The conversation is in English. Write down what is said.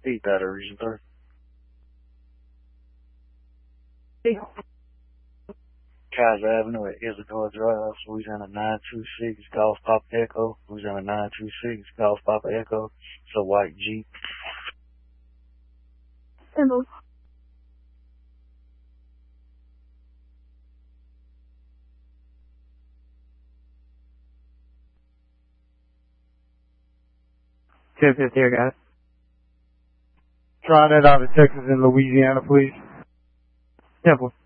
Eat that, Region 3. Kaiser Avenue at Isadora Drive, Louisiana 926, Golf Papa Echo, Louisiana 926, Golf Papa Echo. It's a white Jeep. Symbol. Fifth here, guys. Trying it out of Texas and Louisiana, please. Temple.